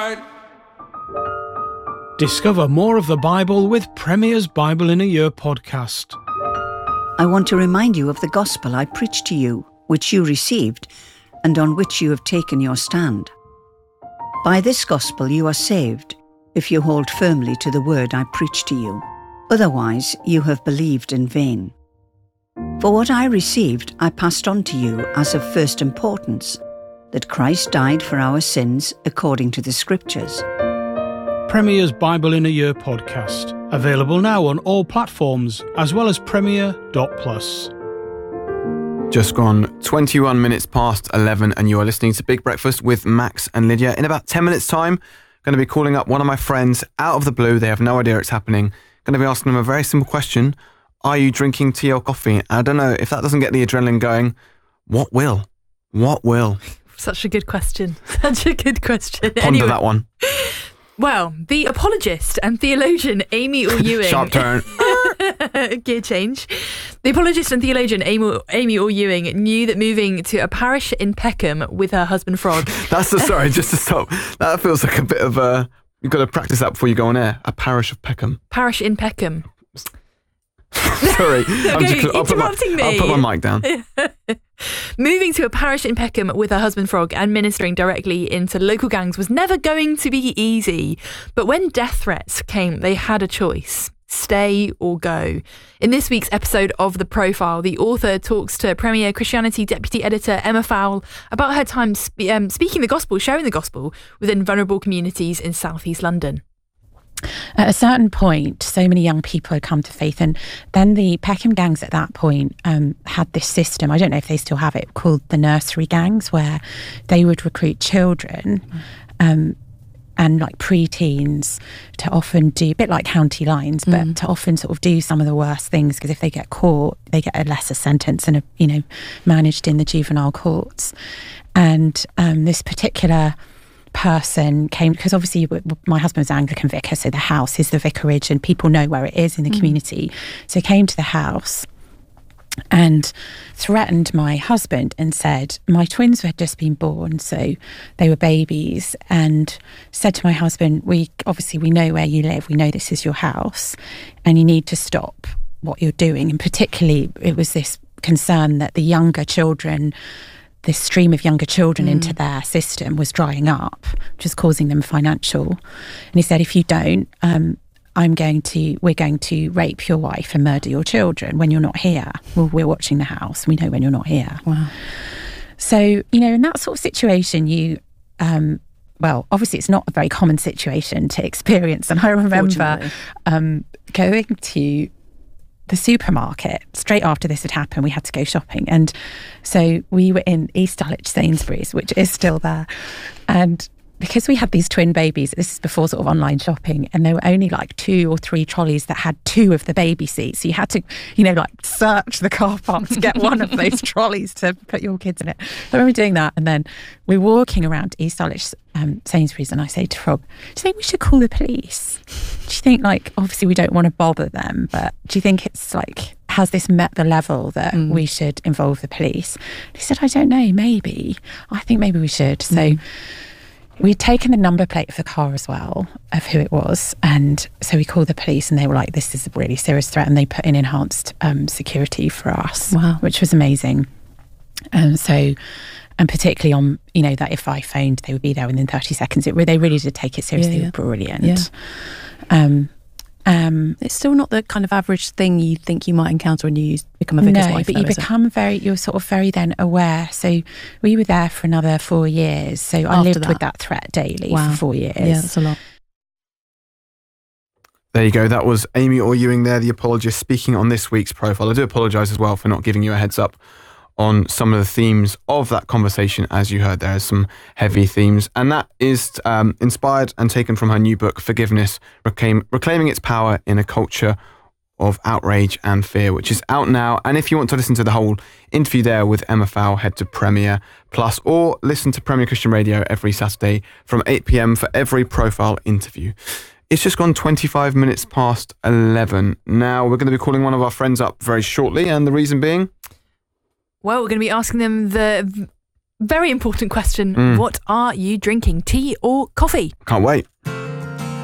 Discover more of the Bible with Premier's Bible in a Year podcast. I want to remind you of the gospel I preached to you, which you received, and on which you have taken your stand. By this gospel you are saved, if you hold firmly to the word I preached to you. Otherwise you have believed in vain. For what I received I passed on to you as of first importance, that Christ died for our sins according to the Scriptures. Premier's Bible in a Year podcast. Available now on all platforms, as well as Premier.plus. Just gone 21 minutes past 11 and you are listening to Big Breakfast with Max and Lydia. In about 10 minutes time, going to be calling up one of my friends out of the blue. They have no idea it's happening. Going to be asking them a very simple question. Are you drinking tea or coffee? I don't know, if that doesn't get the adrenaline going, what will? What will? Such a good question. Such a good question. Ponder that one. Well, the apologist and theologian Amy Orr Ewing. Sharp turn. Gear change. The apologist and theologian Amy Orr Ewing knew that moving to a parish in Peckham with her husband Frog. Sorry, just to stop. That feels like a bit of a... You've got to practice that before you go on air. A parish of Peckham. Parish in Peckham. Sorry. I'll put my mic down. Moving to a parish in Peckham with her husband Frog and ministering directly into local gangs was never going to be easy. But when death threats came, they had a choice. Stay or go. In this week's episode of The Profile, the author talks to Premier Christianity Deputy Editor Emma Fowle about her time speaking the gospel, sharing the gospel within vulnerable communities in South East London. At a certain point, so many young people had come to faith, and then the Peckham gangs at that point had this system, I don't know if they still have it, called the nursery gangs, where they would recruit children and like pre-teens to often do, a bit like county lines, but to often sort of do some of the worst things, because if they get caught, they get a lesser sentence and are, managed in the juvenile courts. And this particular person came, because obviously my husband's Anglican vicar, so the house is the vicarage and people know where it is in the community. So came to the house and threatened my husband and said, my twins had just been born, so they were babies, and said to my husband, we know where you live, we know this is your house, and you need to stop what you're doing. And particularly it was this concern that the younger children, this stream of younger children into their system was drying up, which is causing them financial. And he said, if you don't, we're going to rape your wife and murder your children when you're not here. Well, we're watching the house. We know when you're not here. Wow. So, in that sort of situation, obviously it's not a very common situation to experience. And I remember going to the supermarket straight after this had happened. We had to go shopping, and so we were in East Dulwich Sainsbury's, which is still there, and because we had these twin babies, this is before sort of online shopping, and there were only like 2 or 3 trolleys that had 2 of the baby seats, so you had to search the car park to get one of those trolleys to put your kids in it. So I remember doing that, and then we're walking around East Dulwich Sainsbury's, and I say to Rob, do you think we should call the police? Do you think, obviously we don't want to bother them, but do you think it's has this met the level that we should involve the police? And he said, I don't know, maybe. I think maybe we should. So we'd taken the number plate of the car as well, of who it was, and so we called the police, and they were like, this is a really serious threat, and they put in enhanced security for us, which was amazing. And particularly on, that if I phoned, they would be there within 30 seconds. They really did take it seriously. They were brilliant. It's still not the kind of average thing you think you might encounter when you become a vicar's wife. But you become you're sort of very then aware. So we were there for another 4 years. So I lived with that threat daily for 4 years. Yeah, that's a lot. There you go. That was Amy Orr Ewing there, the apologist, speaking on this week's Profile. I do apologise as well for not giving you a heads up on some of the themes of that conversation. As you heard, there are some heavy themes, and that is inspired and taken from her new book, Forgiveness, Reclaiming Its Power in a Culture of Outrage and Fear, which is out now. And if you want to listen to the whole interview there with Emma Fowle, head to Premier Plus or listen to Premier Christian Radio every Saturday from 8 p.m. for every Profile interview. It's just gone 25 minutes past 11. Now we're going to be calling one of our friends up very shortly, and the reason being? Well, we're going to be asking them very important question. What are you drinking? Tea or coffee? Can't wait.